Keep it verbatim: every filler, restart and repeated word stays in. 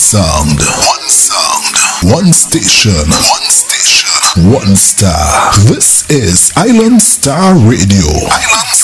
sound, one sound, one station, one station, one star. This is Island Star Radio. Island